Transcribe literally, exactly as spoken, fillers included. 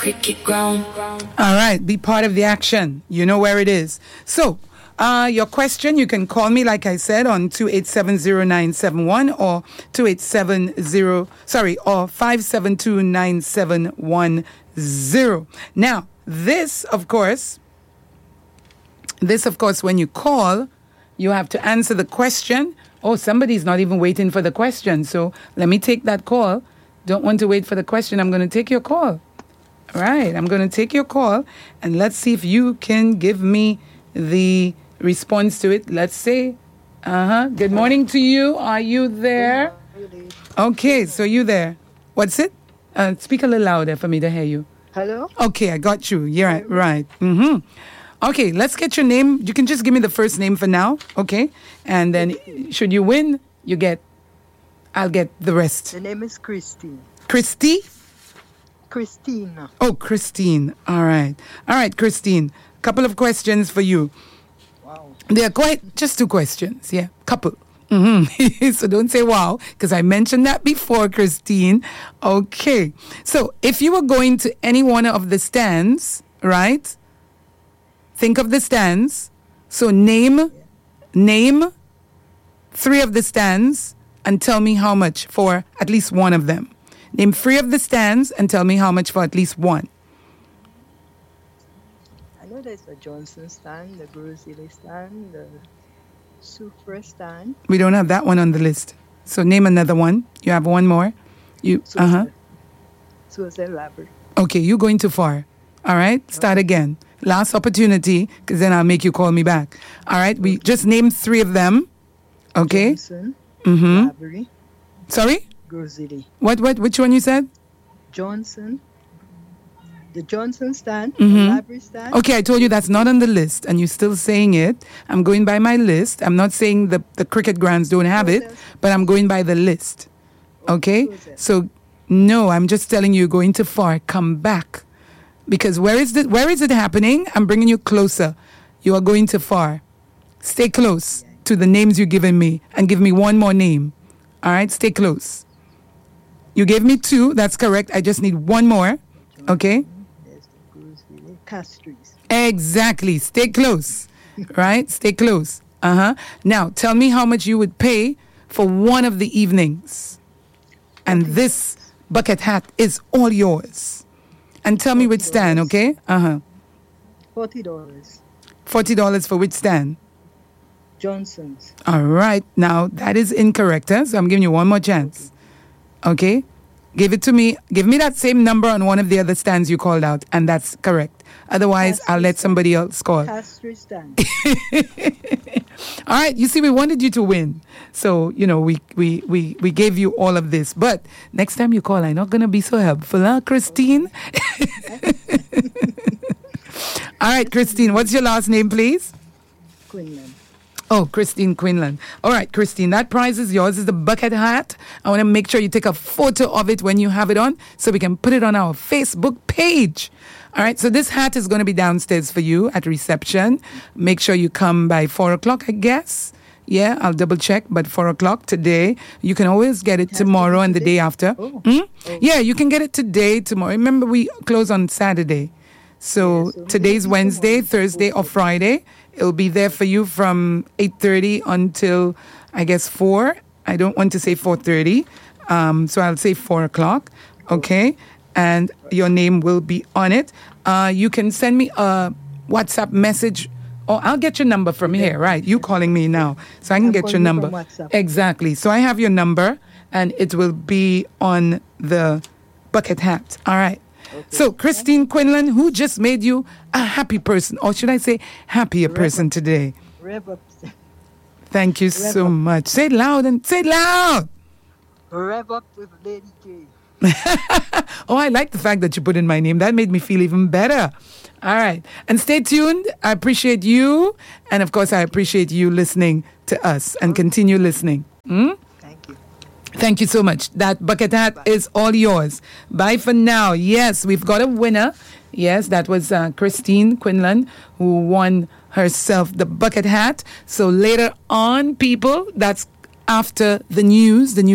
cricket ground. All right, be part of the action. You know where it is. So, uh, your question, you can call me, like I said, on two eight seven zero nine seven one or two eight seven zero, sorry, or five seven two nine seven one zero. Now, this, of course, this, of course, when you call, you have to answer the question. Oh, somebody's not even waiting for the question. So let me take that call. Don't want to wait for the question. I'm going to take your call. All right. I'm going to take your call and let's see if you can give me the response to it. Let's say, uh-huh. Good morning to you. Are you there? Okay. So you there. What's it? Uh, speak a little louder for me to hear you. Hello? Okay. I got you. You're right. Right. Mm-hmm. Okay, let's get your name. You can just give me the first name for now, okay? And then should you win, you get, I'll get the rest. The name is Christine. Christy? Christine. Oh, Christine. All right. All right, Christine. Couple of questions for you. Wow. They're quite, just two questions, yeah. Couple. Mm-hmm. So don't say wow, because I mentioned that before, Christine. Okay. So if you were going to any one of the stands, right? Think of the stands. So name, name three of the stands and tell me how much for at least one of them. Name three of the stands and tell me how much for at least one. I know there's the Johnson stand, the Groseley stand, the Soufre stand. We don't have that one on the list. So name another one. You have one more. You, uh-huh. Suicide Library. Okay, you're going too far. All right, start again. Last opportunity, because then I'll make you call me back. All right, we just named three of them. Okay. Johnson, Mm-hmm. Library, Sorry? Groseley. What, what, which one you said? Johnson, the Johnson stand, Mhm. the Library stand. Okay, I told you that's not on the list, and you're still saying it. I'm going by my list. I'm not saying the, the cricket grounds don't have it, but I'm going by the list. Okay? So, no, I'm just telling you, you're going too far. Come back. Because where is it, where is it happening? I'm bringing you closer. You are going too far. Stay close to the names you're giving me and give me one more name. All right? Stay close. You gave me two. That's correct. I just need one more. Okay? There's the Groseley, Castries. Exactly. Stay close. Right? Stay close. Uh-huh. Now, tell me how much you would pay for one of the evenings. And this bucket hat is all yours. And tell me which stand, okay? Uh-huh. Forty dollars. forty dollars for which stand? Johnson's. All right. Now, that is incorrect, huh? So I'm giving you one more chance. Okay? Give it to me. Give me that same number on one of the other stands you called out, and that's correct. Otherwise, I'll let somebody else call. Castries stand. All right, you see, we wanted you to win. So, you know, we, we, we, we gave you all of this. But next time you call, I'm not going to be so helpful, huh, Christine? All right, Christine, what's your last name, please? Quinlan. Oh, Christine Quinlan. All right, Christine, that prize is yours. It's the bucket hat. I want to make sure you take a photo of it when you have it on so we can put it on our Facebook page. All right, so this hat is going to be downstairs for you at reception. Make sure you come by four o'clock, I guess. Yeah, I'll double check, but four o'clock today. You can always get it tomorrow and the day after. Oh. Hmm? Oh. Yeah, you can get it today, tomorrow. Remember, we close on Saturday. So, Yeah, so today's maybe Wednesday, tomorrow. Thursday, or Friday. It'll be there for you from eight thirty until, I guess, four. I don't want to say four thirty. Um, so I'll say four o'clock. Okay? And your name will be on it. Uh, you can send me a WhatsApp message. Or I'll get your number from here, right? You calling me now. So I can I'm get your calling you number. from WhatsApp. Exactly. So I have your number, and it will be on the bucket hat. All right. So, Christine Quinlan, who just made you a happy person, or should I say happier person today? Rev up. Thank you so much. Say it loud and say it loud. Rev up with Lady K. Oh, I like the fact that you put in my name. That made me feel even better. All right. And stay tuned. I appreciate you. And of course, I appreciate you listening to us and continue listening. Hmm? Thank you. Thank you so much. That bucket hat is all yours. Bye for now. Yes, we've got a winner. Yes, that was uh, Christine Quinlan who won herself the bucket hat. So later on, people, that's after the news. The news